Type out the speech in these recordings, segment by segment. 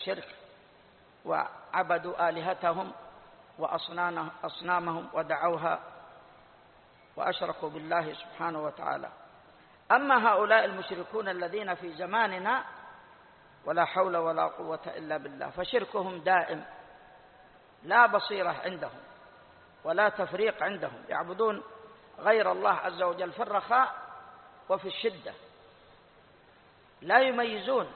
الشرك وعبدوا آلهتهم وأصنامهم ودعوها وأشركوا بالله سبحانه وتعالى. أما هؤلاء المشركون الذين في زماننا ولا حول ولا قوة إلا بالله فشركهم دائم، لا بصيرة عندهم ولا تفريق عندهم، يعبدون غير الله عز وجل في الرخاء وفي الشدة، لا يميزون،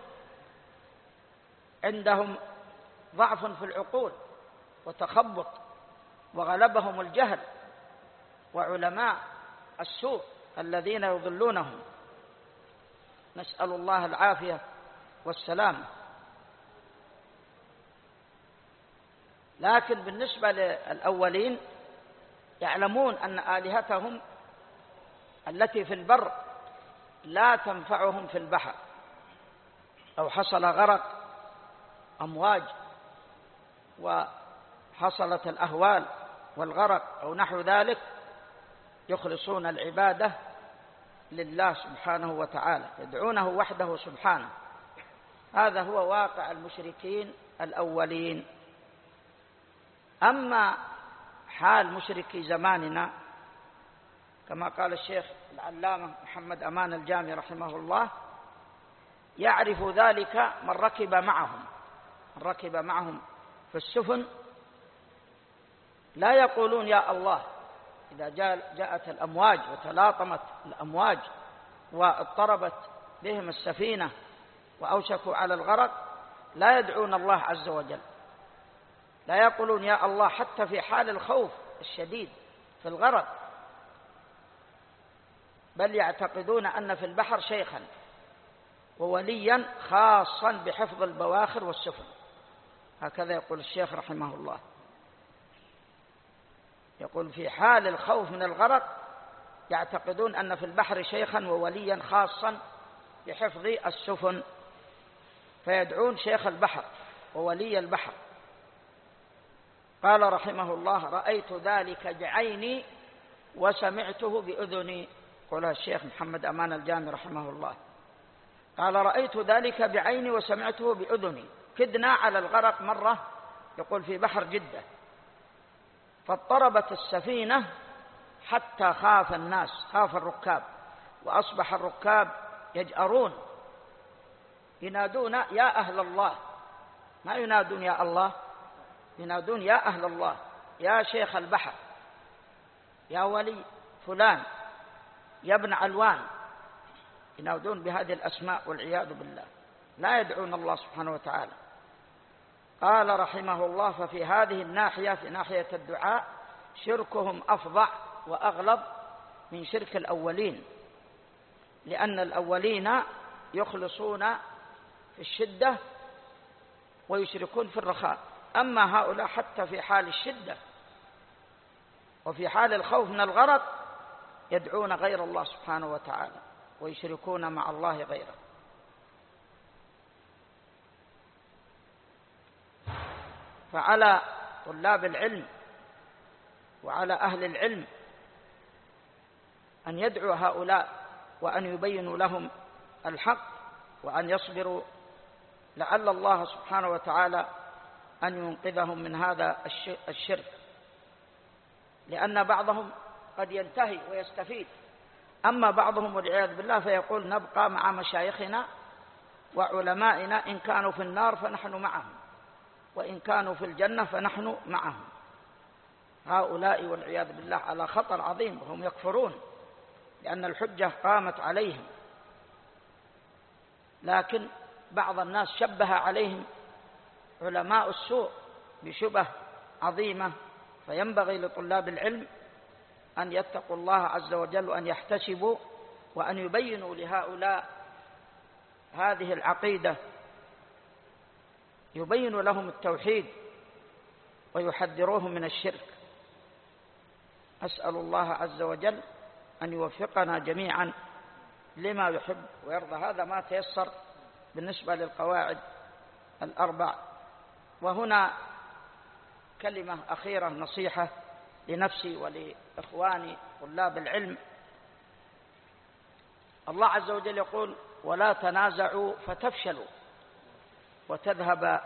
عندهم ضعف في العقول وتخبط وغلبهم الجهل وعلماء السوء الذين يضلونهم، نسأل الله العافية والسلام. لكن بالنسبة للأولين يعلمون أن آلهتهم التي في البر لا تنفعهم في البحر، أو حصل غرق أمواج وحصلت الأهوال والغرق أو نحو ذلك، يخلصون العبادة لله سبحانه وتعالى، يدعونه وحده سبحانه. هذا هو واقع المشركين الأولين. أما حال مشركي زماننا كما قال الشيخ العلامة محمد أمان الجامي رحمه الله، يعرف ذلك من ركب معهم في السفن، لا يقولون يا الله إذا جاءت الأمواج وتلاطمت الأمواج واضطربت بهم السفينة وأوشكوا على الغرق، لا يدعون الله عز وجل، لا يقولون يا الله حتى في حال الخوف الشديد في الغرق، بل يعتقدون أن في البحر شيخا ووليا خاصا بحفظ البواخر والسفن. هكذا يقول الشيخ رحمه الله، يقول في حال الخوف من الغرق يعتقدون أن في البحر شيخا ووليا خاصا بحفظ السفن، فيدعون شيخ البحر وولي البحر. قال رحمه الله رأيت ذلك بعيني وسمعته بأذني، قولها الشيخ محمد أمان الجامي رحمه الله، قال رأيت ذلك بعيني وسمعته بأذني. كدنا على الغرق مرة، يقول في بحر جدة، فاضطربت السفينة حتى خاف الناس، خاف الركاب، وأصبح الركاب يجأرون ينادون يا أهل الله، ما ينادون يا الله، ينادون يا أهل الله، يا شيخ البحر، يا ولي فلان، يا ابن علوان، ينادون بهذه الأسماء والعياذ بالله، لا يدعون الله سبحانه وتعالى. قال رحمه الله ففي هذه الناحية، في ناحية الدعاء، شركهم أفظع وأغلظ من شرك الأولين، لأن الأولين يخلصون في الشدة ويشركون في الرخاء، أما هؤلاء حتى في حال الشدة وفي حال الخوف من الغرق يدعون غير الله سبحانه وتعالى ويشركون مع الله غيره. فعلى طلاب العلم وعلى أهل العلم أن يدعوا هؤلاء وأن يبينوا لهم الحق وأن يصبروا، لعل الله سبحانه وتعالى أن ينقذهم من هذا الشرك، لأن بعضهم قد ينتهي ويستفيد، أما بعضهم والعياذ بالله فيقول نبقى مع مشايخنا وعلمائنا، إن كانوا في النار فنحن معهم، وإن كانوا في الجنة فنحن معهم. هؤلاء والعياذ بالله على خطر عظيم، وهم يكفرون لأن الحجة قامت عليهم، لكن بعض الناس شبه عليهم علماء السوء بشبه عظيمة، فينبغي لطلاب العلم أن يتقوا الله عز وجل وأن يحتسبوا وأن يبينوا لهؤلاء هذه العقيدة، يبين لهم التوحيد ويحذروهم من الشرك. أسأل الله عز وجل أن يوفقنا جميعا لما يحب ويرضى. هذا ما تيسر بالنسبة للقواعد الأربع. وهنا كلمة أخيرة، نصيحة لنفسي ولإخواني طلاب العلم. الله عز وجل يقول ولا تنازعوا فتفشلوا وتذهب